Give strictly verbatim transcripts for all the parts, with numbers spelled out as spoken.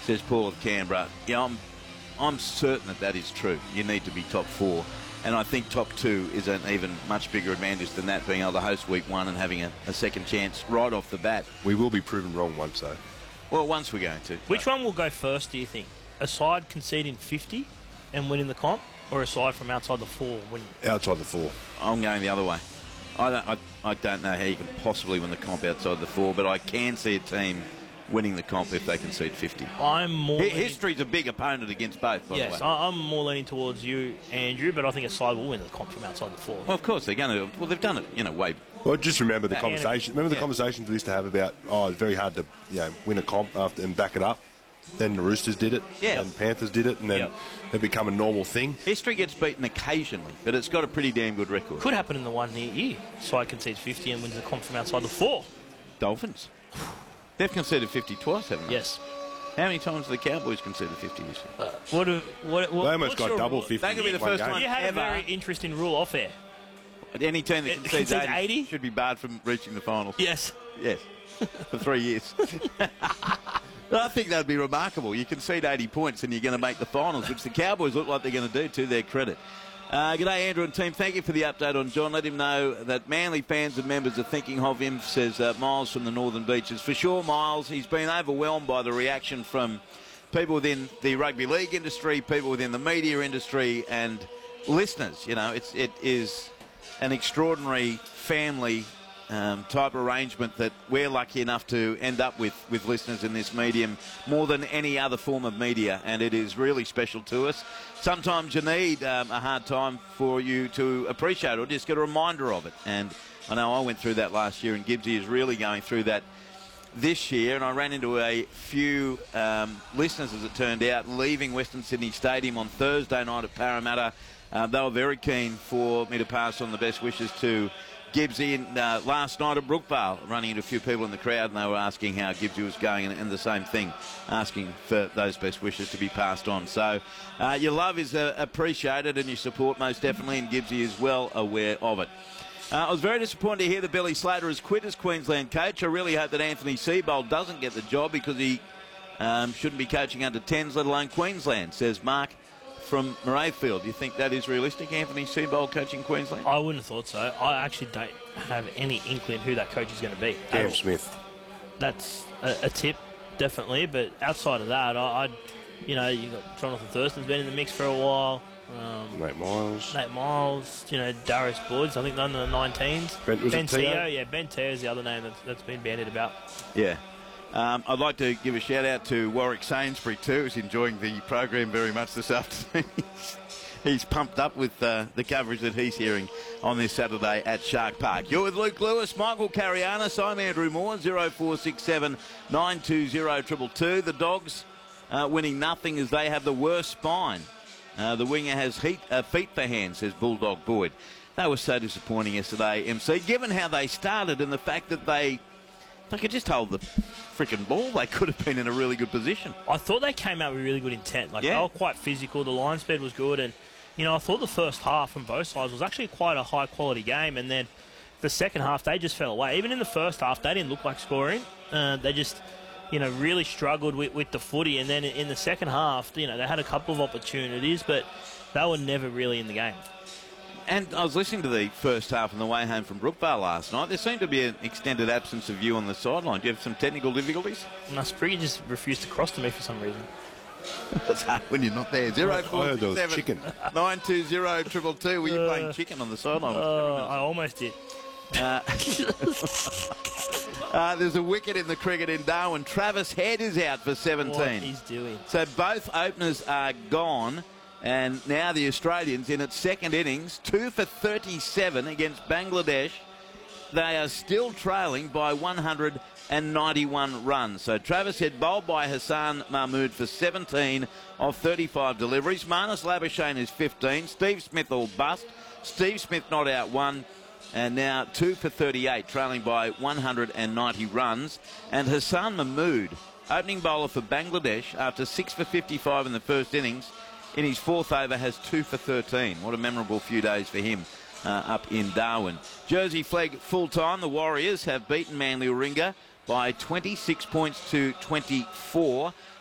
says Paul of Canberra. Yeah, I'm, I'm certain that that is true. You need to be top four. And I think top two is an even much bigger advantage than that, being able to host week one and having a, a second chance right off the bat. We will be proven wrong once, though. Well, once we're going to. Which one will go first, do you think? A side conceding fifty and winning the comp, or a side from outside the four winning? Outside the four. I'm going the other way. I don't, I, I don't know how you can possibly win the comp outside the four, but I can see a team winning the comp if they concede fifty. I'm more... H- history's a big opponent against both, by yes, the way. I- I'm more leaning towards you, Andrew, but I think a side will win the comp from outside the four. Well, of course, they're going to... Well, they've done it, you know, way... Well, just remember the Yeah, conversation. Remember the yeah. conversations we used to have about, oh, it's very hard to, you know, win a comp after and back it up. Then the Roosters did it, Yeah. and Panthers did it, and then Yep. it become a normal thing. History gets beaten occasionally, but it's got a pretty damn good record. Could happen in the one near year. Side concedes fifty and wins the comp from outside the four. Dolphins. They've conceded fifty twice, haven't they? Yes. How many times have the Cowboys conceded fifty this year? Uh, what, do- what, what, They almost what's got your double rule? fifty. That could be the in one first game. one. You had Ever. a very interesting rule off air. Any team that It concedes concedes eighty, eighty? should be barred from reaching the finals. Yes. Yes, for three years. I think that would be remarkable. You concede eighty points and you're going to make the finals, which the Cowboys look like they're going to do, to their credit. Uh, G'day, Andrew and team. Thank you for the update on John. Let him know that Manly fans and members are thinking of him, says uh, Miles from the Northern Beaches. For sure, Miles, he's been overwhelmed by the reaction from people within the rugby league industry, people within the media industry, and listeners. You know, it's, it is an extraordinary family Um, type arrangement that we're lucky enough to end up with with listeners in this medium more than any other form of media, and it is really special to us. Sometimes you need um, a hard time for you to appreciate or just get a reminder of it, and I know I went through that last year, and Gibbsy is really going through that this year, and I ran into a few um, listeners, as it turned out, leaving Western Sydney Stadium on Thursday night at Parramatta. Uh, they were very keen for me to pass on the best wishes to Gibbsy, and uh, last night at Brookvale, running into a few people in the crowd, and they were asking how Gibbsy was going, and, and the same thing, asking for those best wishes to be passed on. So uh, your love is uh, appreciated, and your support most definitely, and Gibbsy is well aware of it. Uh, I was very disappointed to hear that Billy Slater has quit as Queensland coach. I really hope that Anthony Seibold doesn't get the job, because he um, shouldn't be coaching under tens, let alone Queensland, says Mark from Murrayfield. Do you think that is realistic, Anthony Seibold coaching Queensland? I wouldn't have thought so. I actually don't have any inkling who that coach is going to be. Cam Smith. That's a, a tip, definitely. But outside of that, I, I'd, you know, you got Jonathan Thurston's been in the mix for a while. Um, Nate Miles. Nate Miles, you know, Darius Woods, I think under the nineteens. Ben- was it Ben Teo? Teo, yeah, Ben Teo is the other name that's, that's been bandied about. Yeah. Um, I'd like to give a shout out to Warwick Sainsbury too, who's enjoying the program very much this afternoon. He's pumped up with uh, the coverage that he's hearing on this Saturday at Shark Park. You're with Luke Lewis, Michael Carianis. I'm Andrew Moore, zero four six seven nine two zero two two two. The Dogs uh, winning nothing as they have the worst spine. Uh, the winger has heat, uh, feet for hands, says Bulldog Boyd. They were so disappointing yesterday, M C, given how they started and the fact that they... They could just hold the freaking ball. They could have been in a really good position. I thought they came out with really good intent. Like, Yeah. they were quite physical. The line speed was good. And, you know, I thought the first half from both sides was actually quite a high-quality game. And then the second half, they just fell away. Even in the first half, they didn't look like scoring. Uh, they just, you know, really struggled with, with the footy. And then in the second half, you know, they had a couple of opportunities, but they were never really in the game. And I was listening to the first half on the way home from Brookvale last night. There seemed to be an extended absence of you on the sideline. Do you have some technical difficulties? And Spriggy just refused to cross to me for some reason. That's hard when you're not there. Zero I four heard there was seven chicken. nine two zero triple two. Were you Uh, playing chicken on the sideline? Uh, I almost did. Uh, uh, there's a wicket in the cricket in Darwin. Travis Head is out for What seventeen. he's doing. So both openers are gone, and now the Australians in its second innings, two for thirty-seven against Bangladesh. They are still trailing by one hundred ninety-one runs. So Travis Head bowled by Hassan Mahmood for seventeen of thirty-five deliveries. Marnus Labuschagne is fifteen. Steve Smith all bust. Steve Smith not out one. And now two for thirty-eight, trailing by one hundred ninety runs. And Hassan Mahmood, opening bowler for Bangladesh, after six for fifty-five in the first innings, in his fourth over has two for thirteen. What a memorable few days for him uh, up in Darwin. Jersey flag full time. The Warriors have beaten Manly Warringah by twenty-six points to twenty-four.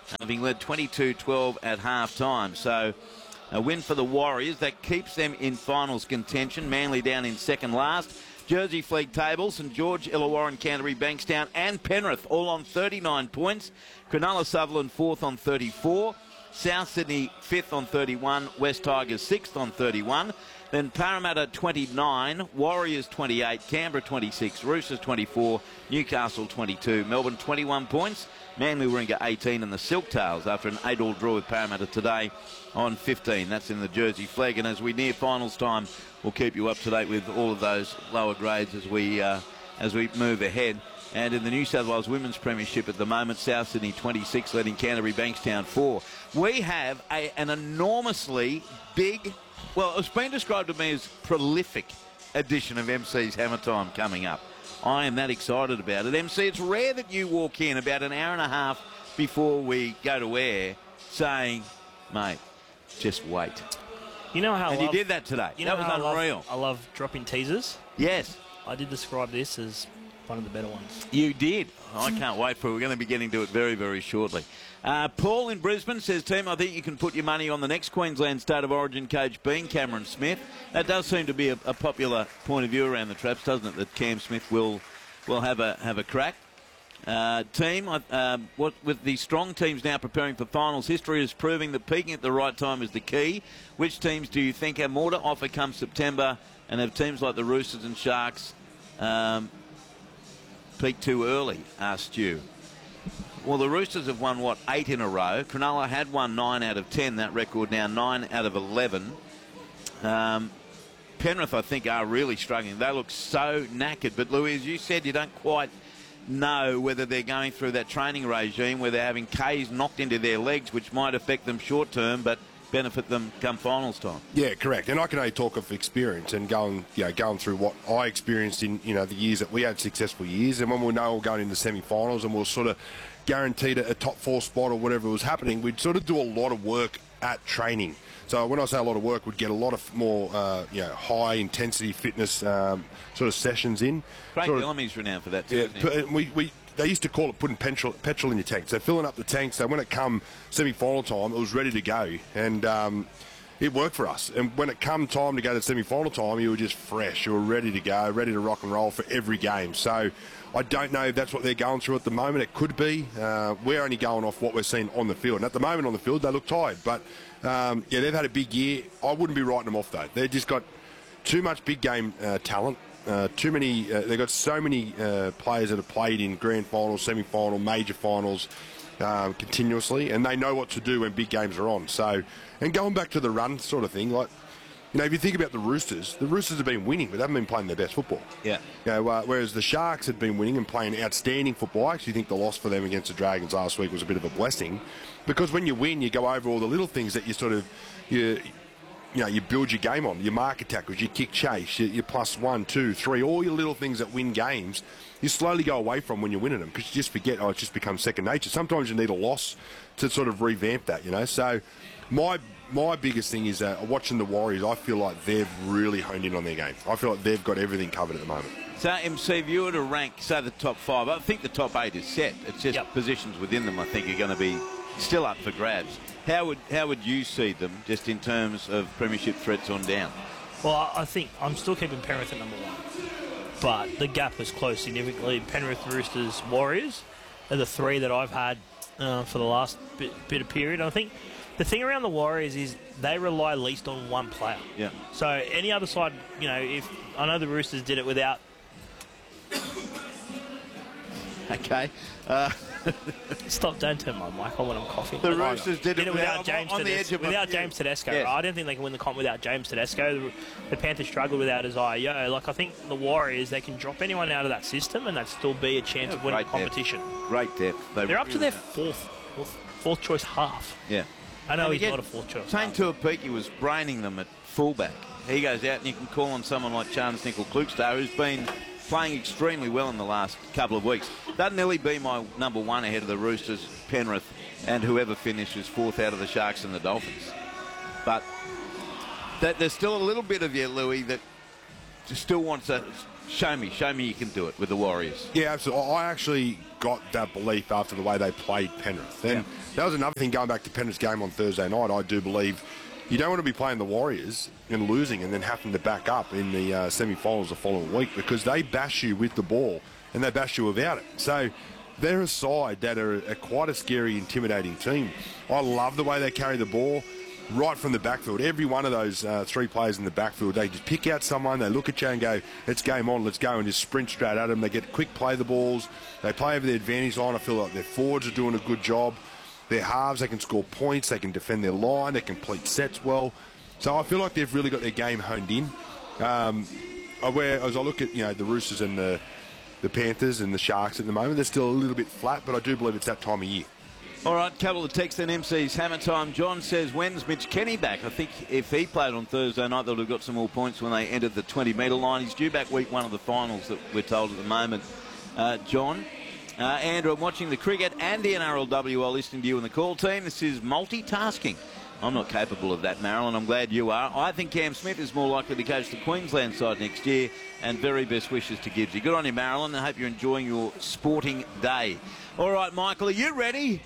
having led twenty-two twelve at half-time. So a win for the Warriors. That keeps them in finals contention. Manly down in second last. Jersey Flegg table, St George, Illawarra, Canterbury, Bankstown and Penrith all on thirty-nine points. Cronulla Sutherland fourth on thirty-four. South Sydney fifth on thirty-one. West Tigers sixth on thirty-one. Then Parramatta twenty-nine, Warriors twenty-eight, Canberra twenty-six, Roosters twenty-four, Newcastle twenty-two, Melbourne twenty-one points. Manly Warringah eighteen and the Silktails after an eight all draw with Parramatta today on fifteen. That's in the Jersey Flegg. And as we near finals time, we'll keep you up to date with all of those lower grades as we uh, as we move ahead. And in the New South Wales Women's Premiership at the moment, South Sydney twenty-six leading Canterbury, Bankstown four. We have a, an enormously big, well, it's been described to me as prolific edition of M C's Hammer Time coming up. I am that excited about it. M C, it's rare that you walk in about an hour and a half before we go to air saying, mate, just wait. You know how and I you love, did that today. You that know was how unreal. I love, I love dropping teasers. Yes. I did describe this as one of the better ones. You did. I can't wait for it. We're going to be getting to it very, very shortly. Uh, Paul in Brisbane says, team, I think you can put your money on the next Queensland State of Origin coach being Cameron Smith. That does seem to be a, a popular point of view around the traps, doesn't it, that Cam Smith will will have a have a crack. Uh, team, um, what, with the strong teams now preparing for finals, history is proving that peaking at the right time is the key. Which teams do you think have more to offer come September, and have teams like the Roosters and Sharks um, peak too early, asked Stu. Well, the Roosters have won, what, eight in a row. Cronulla had won nine out of ten. That record now nine out of eleven. Um, Penrith, I think, are really struggling. They look so knackered. But, Louis, as you said, you don't quite know whether they're going through that training regime where they're having Ks knocked into their legs, which might affect them short term, but benefit them come finals time. Yeah, correct. And I can only talk of experience and going, you know, going through what I experienced in, you know, the years that we had successful years, and when we know we're going into semi-finals and we're sort of guaranteed a, a top four spot or whatever was happening, we'd sort of do a lot of work at training. So when I say a lot of work, we'd get a lot of more, uh, you know, high intensity fitness um, sort of sessions in. Craig sort Bellamy's renowned for that too. Yeah, we, we they used to call it putting petrol, petrol in your tank. So filling up the tank. So when it come semi-final time, it was ready to go, and um, it worked for us. And when it come time to go to semi-final time, you were just fresh. You were ready to go, ready to rock and roll for every game. So I don't know if that's what they're going through at the moment. It could be. Uh, we're only going off what we're seeing on the field. And at the moment on the field, they look tired. But, um, yeah, they've had a big year. I wouldn't be writing them off, though. They've just got too much big game uh, talent. Uh, too many. Uh, they've got so many uh, players that have played in grand finals, semi-final, major finals um, continuously. And they know what to do when big games are on. So, and going back to the run sort of thing, like, you know, if you think about the Roosters, the Roosters have been winning, but they haven't been playing their best football. Yeah. You know, uh, whereas the Sharks had been winning and playing outstanding football. I actually think the loss for them against the Dragons last week was a bit of a blessing, because when you win, you go over all the little things that you sort of, you, you know, you build your game on. Your market tackles, your kick chase, your, your plus one, two, three, all your little things that win games, you slowly go away from when you're winning them, because you just forget, oh, it's just become second nature. Sometimes you need a loss to sort of revamp that, you know. So my my biggest thing is uh, watching the Warriors, I feel like they've really honed in on their game. I feel like they've got everything covered at the moment. So, M C, if you were to rank, say, the top five, I think the top eight is set. It's just Yep. positions within them, I think, are going to be still up for grabs. How would how would you see them, just in terms of premiership threats on down? Well, I I think I'm still keeping Penrith at number one. But the gap is close significantly. Penrith, Roosters, Warriors are the three that I've had uh, for the last bit, bit of period. I think the thing around the Warriors is they rely least on one player. Yeah. So any other side, you know, if I know the Roosters did it without. Okay. Uh, Stop! Don't turn my mic on when I'm coughing. the Roosters did, Did it without I'm James on the Tedes- edge of my without view. James Tedesco. Yes. I don't think they can win the comp without James Tedesco. The, the Panthers struggled without Isaiah. Like I think the Warriors, they can drop anyone out of that system and they'd still be a chance Yeah, of winning the great depth. competition. Great depth. They They're up to really their are. fourth, fourth, fourth choice half. Yeah. I know And he's again, not a fourth choice. Tane half. Tuapiki was braining them at fullback. He goes out and you can call on someone like Charles Nickel-Klukstar, who's been playing extremely well in the last couple of weeks. That'd nearly be my number one ahead of the Roosters, Penrith, and whoever finishes fourth out of the Sharks and the Dolphins. But that, there's still a little bit of you, Louis, that still wants to show me, show me you can do it with the Warriors. Yeah, absolutely. I actually got that belief after the way they played Penrith. And Yeah. that was another thing going back to Penrith's game on Thursday night. I do believe you don't want to be playing the Warriors and losing and then having to back up in the uh, semi-finals the following week, because they bash you with the ball and they bash you without it. So they're a side that are a, quite a scary, intimidating team. I love the way they carry the ball right from the backfield. Every one of those uh, three players in the backfield, they just pick out someone, they look at you and go, let's game on, let's go, and just sprint straight at them. They get quick play the balls. They play over the advantage line. I feel like their forwards are doing a good job. Their halves, they can score points, they can defend their line, they complete sets well. So I feel like they've really got their game honed in. Um, where, as I look at, you know, the Roosters and the, the Panthers and the Sharks at the moment, they're still a little bit flat, but I do believe it's that time of year. All right, couple of texts and M C's hammer time. John says, when's Mitch Kenny back? I think if he played on Thursday night, they would have got some more points when they entered the twenty metre line. He's due back week one of the finals that we're told at the moment, uh, John. Uh, Andrew, I'm watching the cricket and the N R L W while listening to you and the call team. This is multitasking. I'm not capable of that, Marilyn. I'm glad you are. I think Cam Smith is more likely to coach the Queensland side next year, and very best wishes to Gibbsy. Good on you, Marilyn. I hope you're enjoying your sporting day. All right, Michael, are you ready?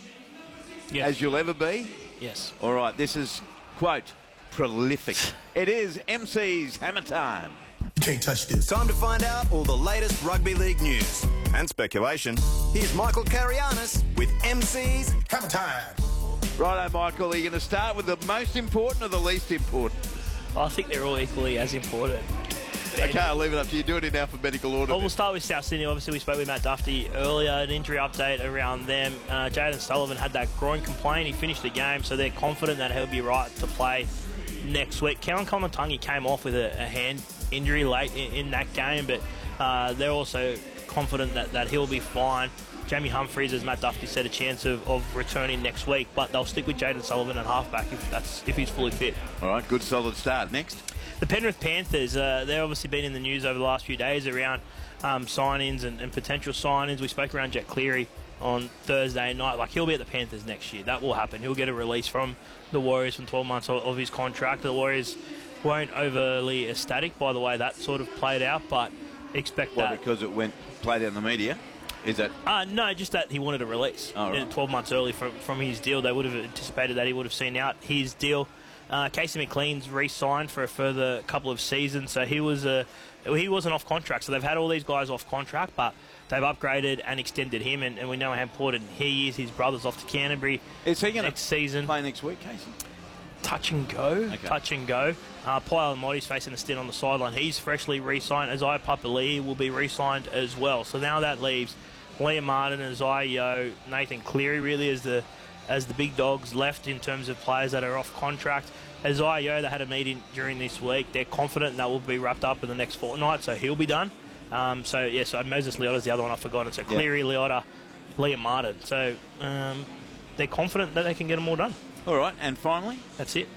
Yes. As you'll ever be? Yes. All right, this is, quote, prolific. It is M C's hammer time. Can't touch this. Time to find out all the latest rugby league news and speculation. Here's Michael Carianis with M C's Hammer time. Righto, Michael, are you going to start with the most important or the least important? I think they're all equally as important. Okay, I'll leave it up to you. Do it in alphabetical order. Well, we'll start with South Sydney. Obviously, we spoke with Matt Duffy earlier, an injury update around them. Uh, Jaden Sullivan had that groin complaint. He finished the game, so they're confident that he'll be right to play next week. Kellen Kamatangi came off with a, a hand injury late in, in that game, but uh, they're also confident that, that he'll be fine. Jamie Humphries, as Matt Duffy said, a chance of, of returning next week, but they'll stick with Jaden Sullivan at halfback if that's if he's fully fit. All right, good solid start. Next. The Penrith Panthers, uh, they've obviously been in the news over the last few days around um, sign-ins and, and potential sign-ins. We spoke around Jack Cleary on Thursday night. Like, he'll be at the Panthers next year. That will happen. He'll get a release from the Warriors from twelve months of, of his contract. The Warriors weren't overly ecstatic by the way that sort of played out, but expect Well, that. because it went played out in the media? Is that... Uh, no, just that he wanted a release. Oh, right. twelve months early from, from his deal. They would have anticipated that he would have seen out his deal. Uh, Casey McLean's re-signed for a further couple of seasons, so he was a he wasn't off contract. So they've had all these guys off contract, but they've upgraded and extended him, and, and we know how important he is. His brother's off to Canterbury. Is he going next to season? Play next week, Casey? Touch and go, okay. touch and go. Uh, Paul Almotti's facing a stint on the sideline. He's freshly re-signed. Isaiah Papali'i will be re-signed as well. So now that leaves Liam Martin, Isaiah Yeo, Nathan Cleary really as the as the big dogs left in terms of players that are off contract. Isaiah Yeo, they had a meeting during this week. They're confident that will be wrapped up in the next fortnight, so he'll be done. Um, so, yeah, so Moses Leota's the other one I've forgotten. So Cleary, yeah. Leota, Liam Martin. So um, they're confident that they can get them all done. All right, and finally? That's it.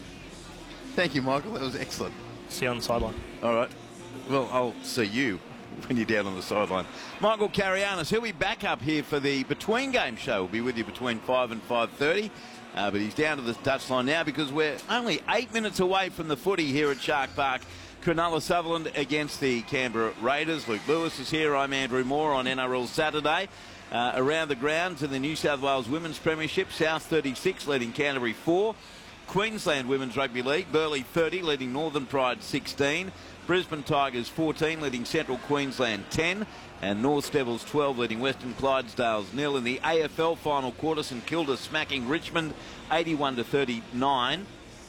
Thank you, Michael. That was excellent. See you on the sideline. All right. Well, I'll see you when you're down on the sideline. Michael Carianis, he'll be back up here for the Between Game show. We'll be with you between five and five thirty. Uh, but he's down to the touchline now because we're only eight minutes away from the footy here at Shark Park. Cronulla Sutherland against the Canberra Raiders. Luke Lewis is here. I'm Andrew Moore on N R L Saturday. Uh, around the grounds in the New South Wales Women's Premiership, South thirty-six leading Canterbury four. Queensland Women's Rugby League, Burleigh thirty leading Northern Pride sixteen. Brisbane Tigers fourteen leading Central Queensland ten. And North Devils twelve leading Western Clydesdales nil. In the A F L final quarter, St Kilda smacking Richmond eighty-one to thirty-nine.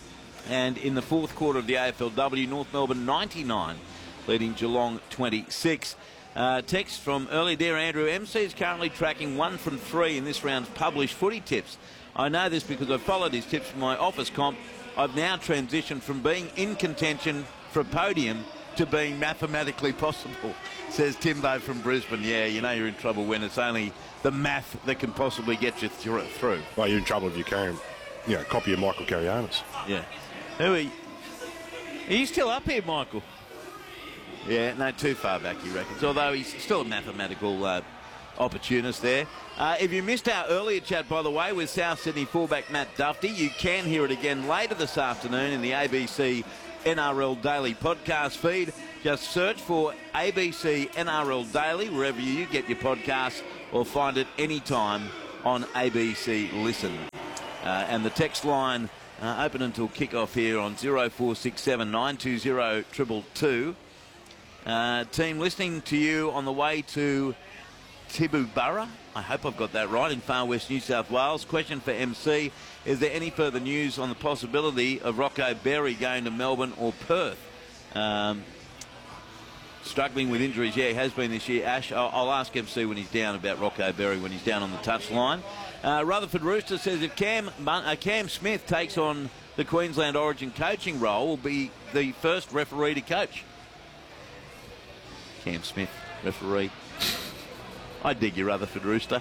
And in the fourth quarter of the A F L W, North Melbourne ninety-nine leading Geelong twenty-six. Uh, text from earlier there, Andrew. M C is currently tracking one from three in this round's published footy tips. I know this because I followed his tips from my office comp. I've now transitioned from being in contention for a podium to being mathematically possible, says Timbo from Brisbane. Yeah, you know you're in trouble when it's only the math that can possibly get you through. Well, you're in trouble if you can't, you know, copy of Michael Carianis. Yeah. Who are you? Are you still up here, Michael? Yeah, no, too far back, he reckons. Although he's still a mathematical uh, opportunist there. Uh, if you missed our earlier chat, by the way, with South Sydney fullback Matt Duffy, you can hear it again later this afternoon in the A B C N R L Daily podcast feed. Just search for A B C N R L Daily wherever you get your podcasts, or find it anytime on A B C Listen. Uh, and the text line uh, open until kick-off here on zero four six seven nine two zero two two two. Uh, team, listening to you on the way to Tibooburra, I hope I've got that right, in far west New South Wales. Question for M C, is there any further news on the possibility of Rocco Berry going to Melbourne or Perth? Um, struggling with injuries, yeah, he has been this year. Ash, I'll, I'll ask M C when he's down about Rocco Berry when he's down on the touchline. Uh, Rutherford Rooster says if Cam, uh, Cam Smith takes on the Queensland Origin coaching role, will be the first referee to coach. Cam Smith, referee. I dig you, Rutherford Rooster.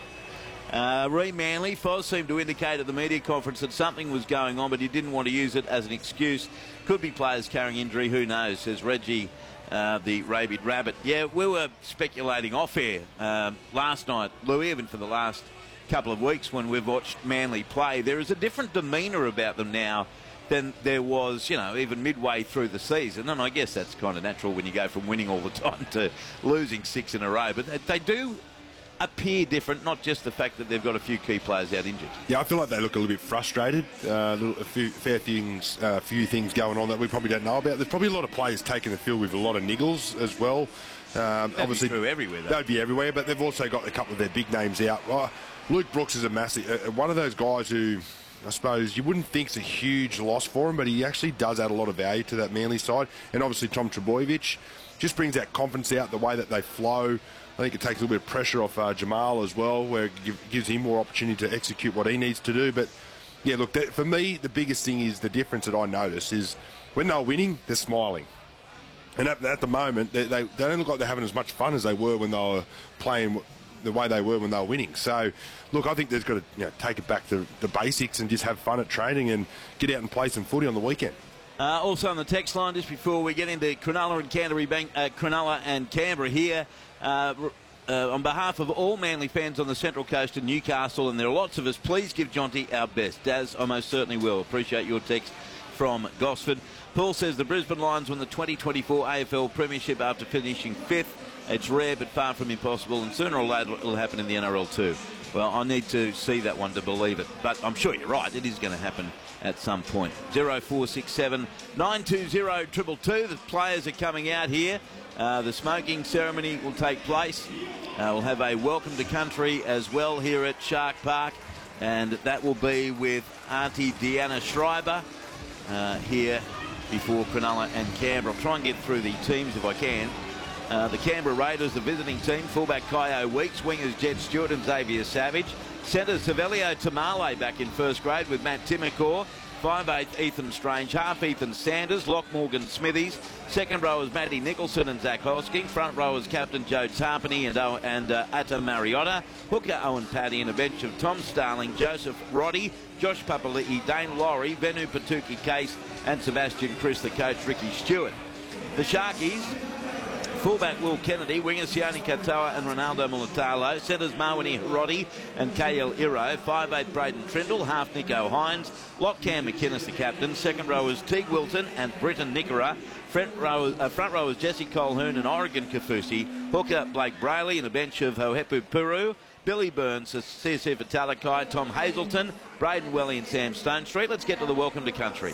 Uh, Ree Manley, Foz seemed to indicate at the media conference that something was going on, but he didn't want to use it as an excuse. Could be players carrying injury, who knows, says Reggie, uh, the rabid rabbit. Yeah, we were speculating off air um, last night, Louis, even for the last couple of weeks when we've watched Manly play. There is a different demeanour about them now than there was, you know, even midway through the season. And I guess that's kind of natural when you go from winning all the time to losing six in a row. But they do appear different, not just the fact that they've got a few key players out injured. Yeah, I feel like they look a little bit frustrated. Uh, a few fair things, a uh, few things going on that we probably don't know about. There's probably a lot of players taking the field with a lot of niggles as well. Um, That'd obviously, be true everywhere, though. That'd be everywhere, but they've also got a couple of their big names out. Well, Luke Brooks is a massive, uh, one of those guys who, I suppose, you wouldn't think it's a huge loss for him, but he actually does add a lot of value to that Manly side. And obviously Tom Trbojevic just brings that confidence out, the way that they flow. I think it takes a little bit of pressure off uh, Jamal as well, where it give, gives him more opportunity to execute what he needs to do. But, yeah, look, that, for me, the biggest thing is the difference that I notice is when they're winning, they're smiling. And at, at the moment, they, they, they don't look like they're having as much fun as they were when they were playing the way they were when they were winning. So, look, I think they've got to you know, take it back to the basics and just have fun at training and get out and play some footy on the weekend. Uh, also on the text line, just before we get into Cronulla and Canterbury, Bank, uh, Cronulla and Canberra here, uh, uh, on behalf of all Manly fans on the Central Coast and Newcastle, and there are lots of us, please give Jonty our best. Daz, I most certainly will. Appreciate your text from Gosford. Paul says the Brisbane Lions won the twenty twenty-four A F L Premiership after finishing fifth. It's rare but far from impossible, and sooner or later it'll happen in the N R L too. Well, I need to see that one to believe it, but I'm sure you're right. It is going to happen at some point. zero four six seven nine two zero two two two. The players are coming out here. Uh, the smoking ceremony will take place. Uh, we'll have a welcome to country as well here at Shark Park, and that will be with Auntie Deanna Schreiber uh, here before Cronulla and Canberra. I'll try and get through the teams if I can. Uh, the Canberra Raiders, the visiting team, fullback Kaio Weeks, wingers Jed Stewart and Xavier Savage, centre Savelio Tamale back in first grade with Matt Timacor, five eight Ethan Strange, half Ethan Sanders, Lock Morgan Smithies, second rowers Matty Nicholson and Zach Hosking, front rowers Captain Joe Tarpany and, uh, and uh, Atta Mariotta, hooker Owen Paddy, and a bench of Tom Starling, Joseph Roddy, Josh Papali'i, Dane Laurie, Venu Patuki Case and Sebastian Chris, the coach Ricky Stewart. The Sharkies, fullback Will Kennedy, wingers Sione Katoa and Ronaldo Mulatalo, centres Mawini Hiroti and K L Iro, five eight Braden Trindle, half Nico Hines, lock Cam McInnes the captain, second rowers Teague Wilton and Britton Nickera, front rowers, uh, front rowers Jesse Colquhoun and Oregon Kafusi, hooker Blake Brayley and a bench of Hohepu Puru, Billy Burns, Cesar Vitalakai, Tom Hazelton, Braden Welly and Sam Stone Street. Let's get to the welcome to country.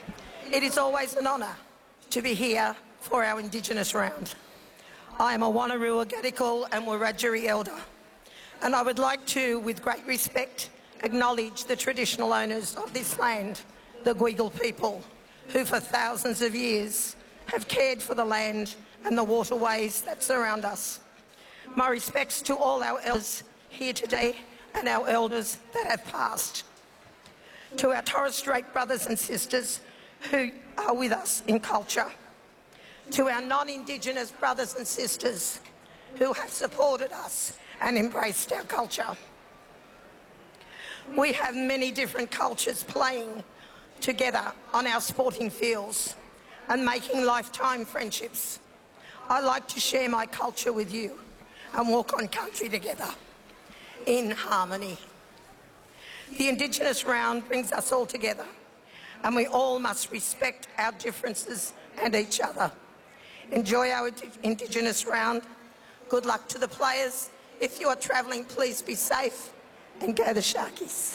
It is always an honour to be here for our Indigenous round. I am a Wanneroo Gadigal and Wiradjuri elder, and I would like to, with great respect, acknowledge the traditional owners of this land, the Gweagal people, who for thousands of years have cared for the land and the waterways that surround us. My respects to all our elders here today and our elders that have passed. To our Torres Strait brothers and sisters who are with us in culture. To our non-Indigenous brothers and sisters who have supported us and embraced our culture. We have many different cultures playing together on our sporting fields and making lifetime friendships. I like to share my culture with you and walk on country together in harmony. The Indigenous round brings us all together, and we all must respect our differences and each other. Enjoy our Indigenous round. Good luck to the players. If you are travelling, please be safe and go the Sharkies.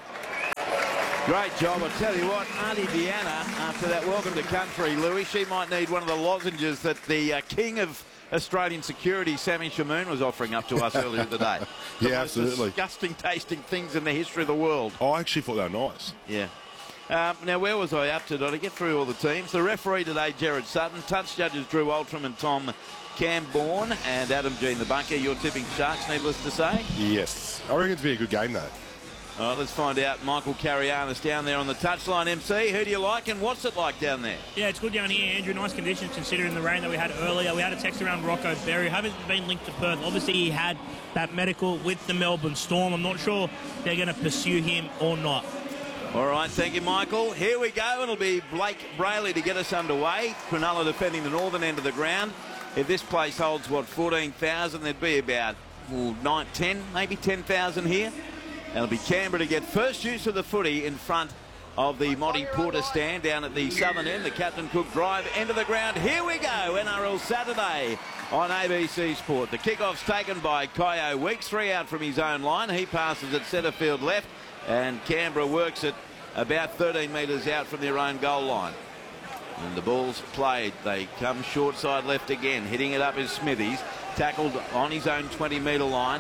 Great job. I tell you what, Auntie Deanna, after that welcome to country, Louis, she might need one of the lozenges that the uh, king of Australian security, Sammy Shamoon, was offering up to us earlier today. The Yeah, most absolutely. disgusting tasting things in the history of the world. Oh, I actually thought they were nice. Yeah. Um, now, where was I up to? Did I get through all the teams? The referee today, Jared Sutton. Touch judges, Drew Altram and Tom Camborne, and Adam G in the bunker. You're tipping Sharks, needless to say. Yes. I reckon it's be a good game, though. All right, let's find out. Michael Carianis down there on the touchline. M C, who do you like and what's it like down there? Yeah, it's good down here, Andrew. Nice conditions considering the rain that we had earlier. We had a text around Rocco Berry. Haven't been linked to Perth. Obviously, he had that medical with the Melbourne Storm. I'm not sure they're going to pursue him or not. All right, thank you, Michael. Here we go. It'll be Blake Brayley to get us underway. Cronulla defending the northern end of the ground. If this place holds, what, fourteen thousand, there'd be about well, nine, ten, maybe ten thousand here. It'll be Canberra to get first use of the footy in front of the Monty Porter stand down at the southern end. The Captain Cook drive, end of the ground. Here we go, N R L Saturday on A B C Sport. The kickoff's taken by Kyo Weeks, three out from his own line. He passes at centre field left, and Canberra works it about thirteen metres out from their own goal line. And the ball's played. They come short side left again. Hitting it up is Smithies. Tackled on his own twenty metre line.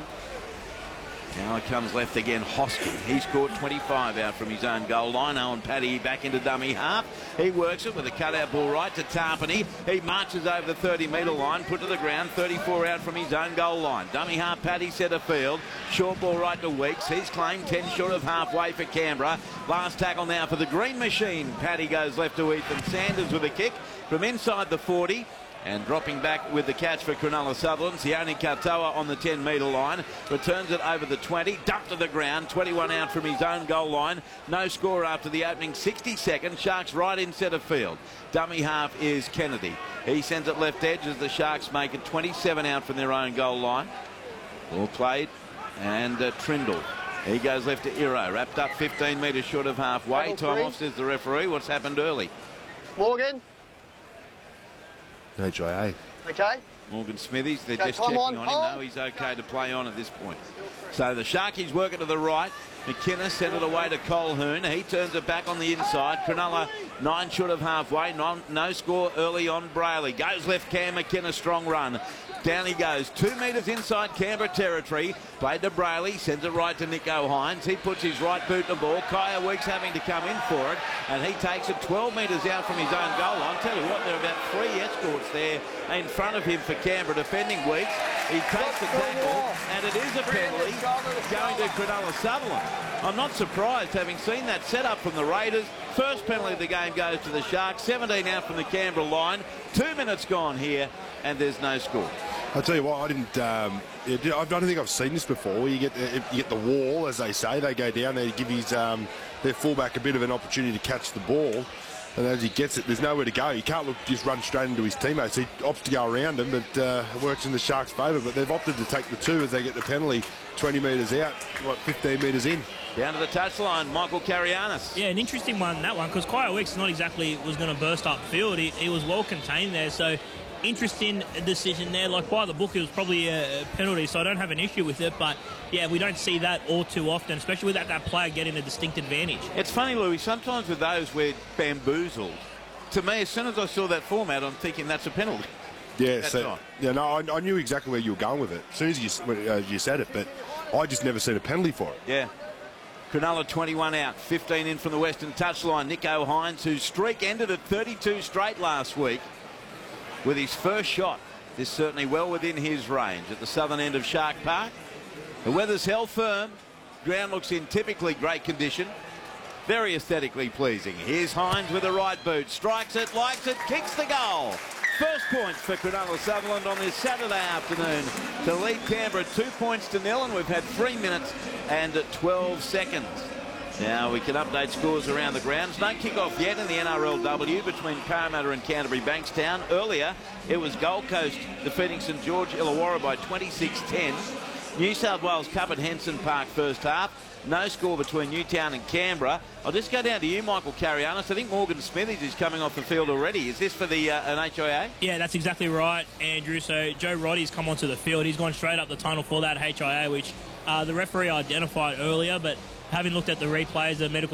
Now it comes left again, Hoskin. He scored twenty-five out from his own goal line. Owen Paddy back into dummy half. He works it with a cutout ball right to Tarpany. He marches over the thirty metre line, put to the ground, thirty-four out from his own goal line. Dummy half, Paddy centre field. Short ball right to Weeks. He's claimed ten short of halfway for Canberra. Last tackle now for the Green Machine. Paddy goes left to Ethan Sanders with a kick from inside the forty. And dropping back with the catch for Cronulla Sutherland, Sione Katoa on the ten metre line. Returns it over the twenty, dumped to the ground, twenty-one out from his own goal line. No score after the opening sixty seconds. Sharks right in centre field. Dummy half is Kennedy. He sends it left edge as the Sharks make it twenty-seven out from their own goal line. Ball played, and uh, Trindle. He goes left to Iro, wrapped up fifteen metres short of halfway. Time off, says the referee. What's happened early? Morgan. H I A. Okay. Morgan Smithies, they're Okay, just time checking on, on him. on. No, he's okay to play on at this point. So the Sharkies work it to the right. McKinnon sent it away to Colhoun. He turns it back on the inside. Cronulla nine short of halfway. No, no score early on Brayley. Goes left Cam McKinnon, strong run. Down he goes, two metres inside Canberra territory. Played to Brayley, sends it right to Nico Hines. He puts his right boot in the ball. Kyo Weeks having to come in for it, and he takes it twelve metres out from his own goal line. Tell you what, there are about three escorts there in front of him for Canberra defending Weeks. He takes the tackle, and it is a penalty going to Cronulla Sutherland. I'm not surprised, having seen that set up from the Raiders. First penalty of the game goes to the Sharks. seventeen out from the Canberra line. Two minutes gone here, and there's no score. I'll tell you what, I didn't. Um, I don't think I've seen this before. You get the, you get the wall, as they say. They go down there to give his um, their fullback a bit of an opportunity to catch the ball, and as he gets it, there's nowhere to go. He can't look just run straight into his teammates. He opts to go around them, but uh, it works in the Sharks' favour. But they've opted to take the two as they get the penalty twenty metres out, what, fifteen metres in. Down to the touchline, Michael Carianis. Yeah, an interesting one, that one, because Kyo Weeks not exactly was going to burst up field. He, he was well contained there, so interesting decision there. Like, by the book, it was probably a, a penalty, so I don't have an issue with it. But, yeah, we don't see that all too often, especially with that, that player getting a distinct advantage. It's funny, Louis, sometimes with those we're bamboozled. To me, as soon as I saw that format, I'm thinking that's a penalty. Yeah, That's so, not. yeah, no, I, I knew exactly where you were going with it as soon as you, uh, you said it, but I just never seen a penalty for it. Yeah. Cronulla twenty-one out, fifteen in from the western touchline. Nico Hines, whose streak ended at thirty-two straight last week, with his first shot. This certainly well within his range at the southern end of Shark Park. The weather's held firm. Ground looks in typically great condition. Very aesthetically pleasing. Here's Hines with the right boot. Strikes it, likes it, kicks the goal. First points for Cronulla Sutherland on this Saturday afternoon to lead Canberra two points to nil, and we've had three minutes and twelve seconds. Now we can update scores around the grounds. No kick-off yet in the N R L W between Parramatta and Canterbury Bankstown. Earlier, it was Gold Coast defeating St George Illawarra by twenty-six ten. New South Wales Cup at Henson Park first half. No score between Newtown and Canberra. I'll just go down to you, Michael Carianis. I think Morgan Smithies is coming off the field already. Is this for the uh, an H I A? Yeah, that's exactly right, Andrew. So Joe Roddy's come onto the field. He's gone straight up the tunnel for that H I A, which uh, the referee identified earlier, but having looked at the replays, the medical